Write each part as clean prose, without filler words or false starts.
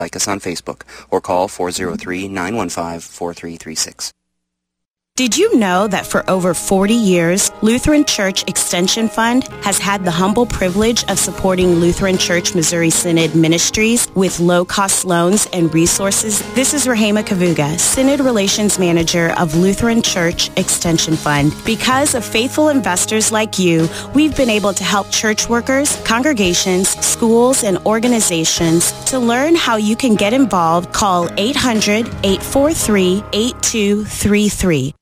Like us on Facebook or call 403-915-4336. Did you know that for over 40 years, Lutheran Church Extension Fund has had the humble privilege of supporting Lutheran Church Missouri Synod ministries with low-cost loans and resources? This is Rahema Kavuga, Synod Relations Manager of Lutheran Church Extension Fund. Because of faithful investors like you, we've been able to help church workers, congregations, schools, and organizations. To learn how you can get involved, call 800-843-8233.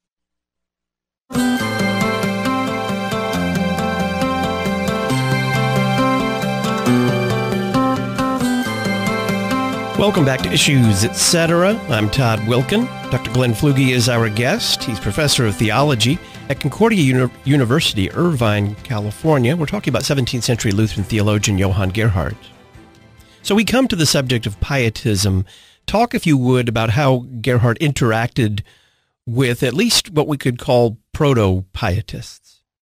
Welcome back to Issues, Etc. I'm Todd Wilkin. Dr. Glenn Fluge is our guest. He's professor of theology at Concordia University, Irvine, California. We're talking about 17th century Lutheran theologian Johann Gerhard. So we come to the subject of pietism. Talk, if you would, about how Gerhard interacted with at least what we could call proto-pietists.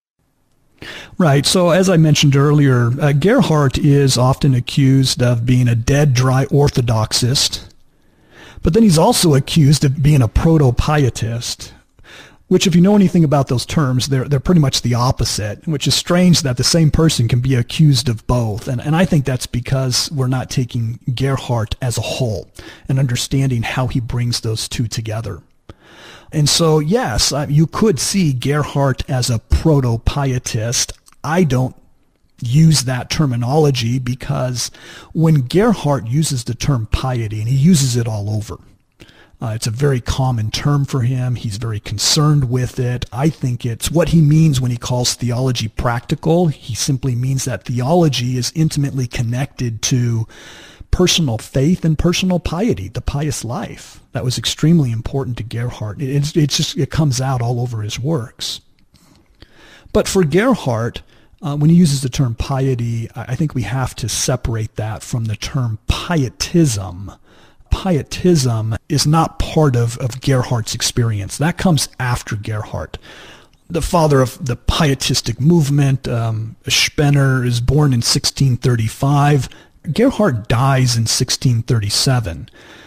Right. So as I mentioned earlier, Gerhard is often accused of being a dead, dry orthodoxist, but then he's also accused of being a proto-pietist, which, if you know anything about those terms, they're pretty much the opposite, which is strange that the same person can be accused of both. And I think that's because we're not taking Gerhard as a whole and understanding how he brings those two together. And so, yes, you could see Gerhard as a proto-pietist. I don't use that terminology because when Gerhard uses the term piety, and he uses it all over, it's a very common term for him. He's very concerned with it. I think it's what he means when he calls theology practical. He simply means that theology is intimately connected to personal faith and personal piety, the pious life. That was extremely important to Gerhard. It comes out all over his works. But for Gerhard, when he uses the term piety, I think we have to separate that from the term pietism. Pietism is not part of Gerhard's experience. That comes after Gerhard. The father of the pietistic movement, Spener, is born in 1635. Gerhard dies in 1637.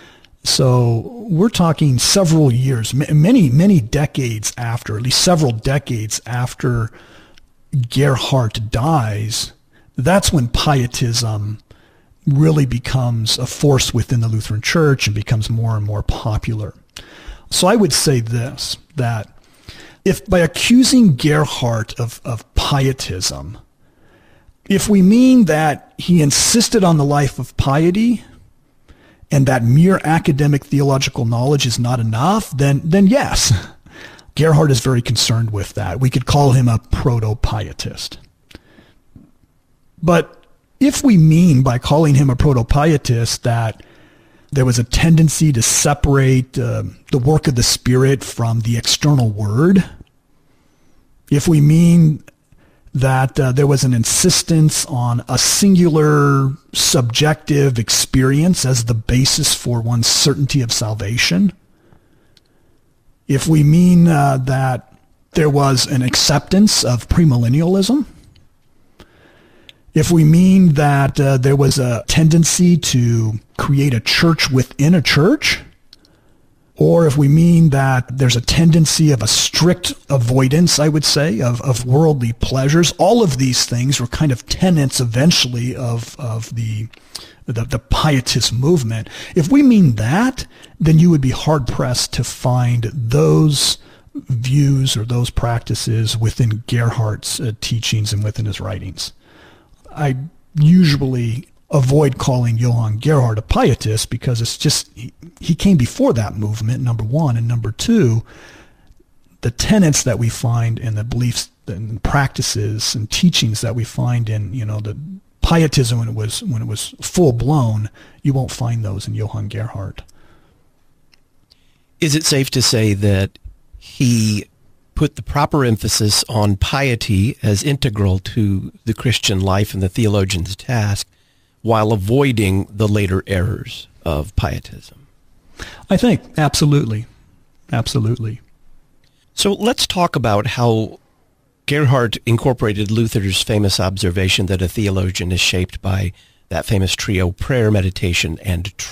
So we're talking several years, many decades after, at least several decades after Gerhard dies. That's when pietism really becomes a force within the Lutheran Church and becomes more and more popular. So I would say this, that if by accusing Gerhard of pietism, if we mean that he insisted on the life of piety and that mere academic theological knowledge is not enough, then yes, Gerhard is very concerned with that. We could call him a proto-pietist. But if we mean by calling him a proto-pietist that there was a tendency to separate the work of the Spirit from the external word, if we mean that there was an insistence on a singular subjective experience as the basis for one's certainty of salvation, if we mean that there was an acceptance of premillennialism, if we mean that there was a tendency to create a church within a church, or if we mean that there's a tendency of a strict avoidance, I would say, of worldly pleasures, all of these things were kind of tenets eventually of the pietist movement. If we mean that, then you would be hard-pressed to find those views or those practices within Gerhard's teachings and within his writings. I usually avoid calling Johann Gerhard a pietist because it's just, he came before that movement, number one, and number two, the tenets that we find in the beliefs and practices and teachings that we find in, the pietism when it was full blown, you won't find those in Johann Gerhard. Is it safe to say that he put the proper emphasis on piety as integral to the Christian life and the theologian's task, while avoiding the later errors of pietism? I think, absolutely. Absolutely. So let's talk about how Gerhard incorporated Luther's famous observation that a theologian is shaped by that famous trio, prayer, meditation, and